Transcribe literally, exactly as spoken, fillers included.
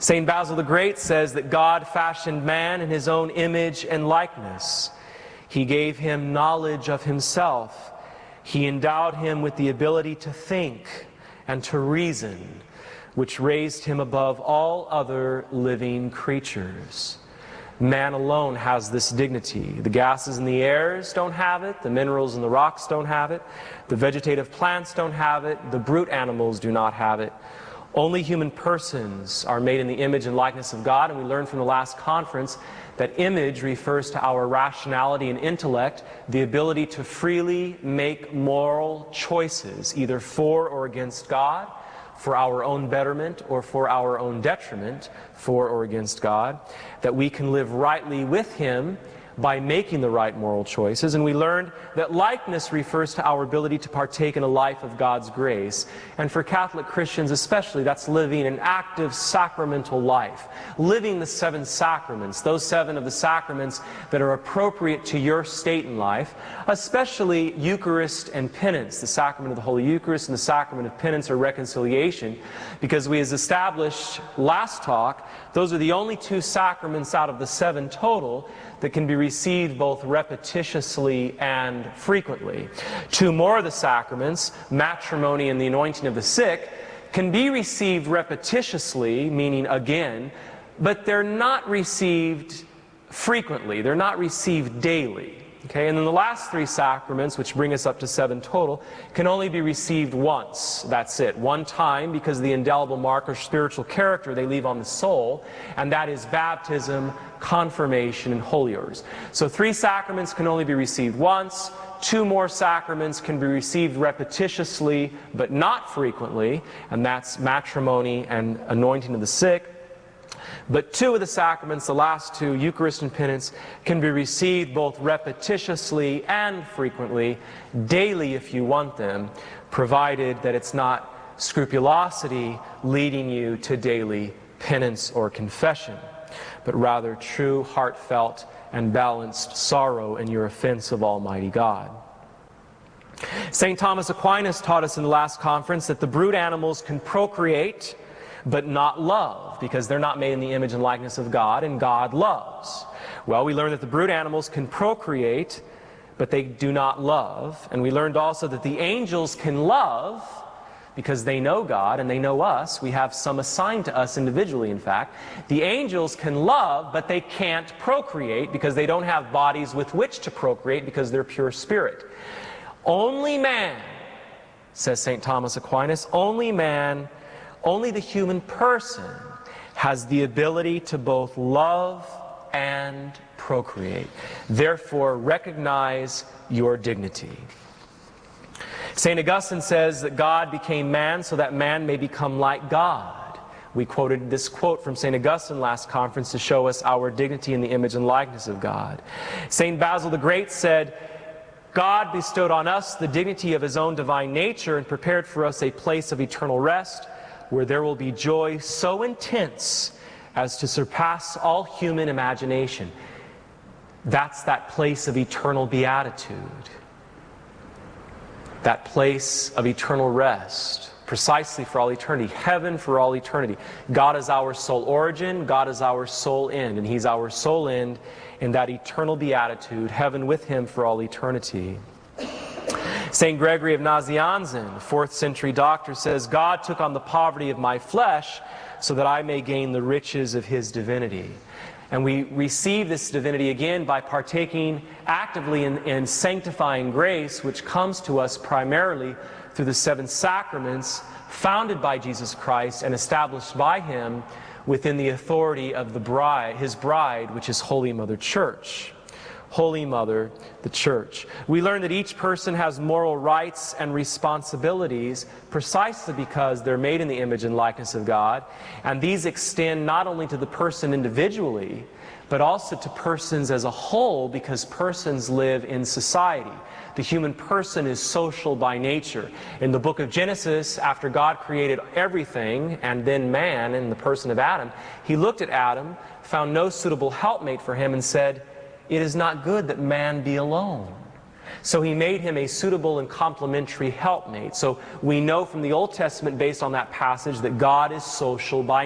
Saint Basil the Great says that God fashioned man in his own image and likeness. He gave him knowledge of himself. He endowed him with the ability to think and to reason, which raised him above all other living creatures. Man alone has this dignity. The gases in the airs don't have it. The minerals in the rocks don't have it. The vegetative plants don't have it. The brute animals do not have it. Only human persons are made in the image and likeness of God, and we learned from the last conference that image refers to our rationality and intellect, the ability to freely make moral choices, either for or against God, for our own betterment or for our own detriment, for or against God, that we can live rightly with Him by making the right moral choices. And we learned that likeness refers to our ability to partake in a life of God's grace. And for Catholic Christians especially, that's living an active sacramental life. Living the seven sacraments, those seven of the sacraments that are appropriate to your state in life, especially Eucharist and penance, the sacrament of the Holy Eucharist and the sacrament of penance or reconciliation, because we as established last talk, those are the only two sacraments out of the seven total that can be received both repetitiously and frequently. Two more of the sacraments, matrimony and the anointing of the sick, can be received repetitiously, meaning again, but they're not received frequently. They're not received daily. Okay, and then the last three sacraments, which bring us up to seven total, can only be received once. That's it. One time, because of the indelible mark or spiritual character they leave on the soul, and that is baptism, confirmation, and holy orders. So three sacraments can only be received once. Two more sacraments can be received repetitiously, but not frequently, and that's matrimony and anointing of the sick. But two of the sacraments, the last two, Eucharist and penance, can be received both repetitiously and frequently, daily if you want them, provided that it's not scrupulosity leading you to daily penance or confession, but rather true, heartfelt, and balanced sorrow in your offense of Almighty God. Saint Thomas Aquinas taught us in the last conference that the brute animals can procreate but not love, because they're not made in the image and likeness of God, and God loves. Well, we learned that the brute animals can procreate, but they do not love. And we learned also that the angels can love, because they know God and they know us. We have some assigned to us individually, in fact. The angels can love, but they can't procreate, because they don't have bodies with which to procreate, because they're pure spirit. Only man, says Saint Thomas Aquinas, only man, only the human person has the ability to both love and procreate. Therefore, recognize your dignity. Saint Augustine says that God became man so that man may become like God. We quoted this quote from Saint Augustine last conference to show us our dignity in the image and likeness of God. Saint Basil the Great said, God bestowed on us the dignity of His own divine nature and prepared for us a place of eternal rest, where there will be joy so intense as to surpass all human imagination. That's that place of eternal beatitude. That place of eternal rest, precisely for all eternity. Heaven for all eternity. God is our sole origin, God is our sole end, and He's our sole end in that eternal beatitude, heaven with Him for all eternity. Saint Gregory of Nazianzen, fourth century doctor, says, God took on the poverty of my flesh so that I may gain the riches of His divinity. And we receive this divinity again by partaking actively in, in sanctifying grace, which comes to us primarily through the seven sacraments founded by Jesus Christ and established by Him within the authority of the bride, His bride, which is Holy Mother Church. Holy Mother, the Church. We learn that each person has moral rights and responsibilities precisely because they're made in the image and likeness of God, and these extend not only to the person individually, but also to persons as a whole, because persons live in society. The human person is social by nature. In the book of Genesis, after God created everything, and then man in the person of Adam, He looked at Adam, found no suitable helpmate for him, and said, it is not good that man be alone. So He made him a suitable and complementary helpmate. So we know from the Old Testament, based on that passage, that God is social by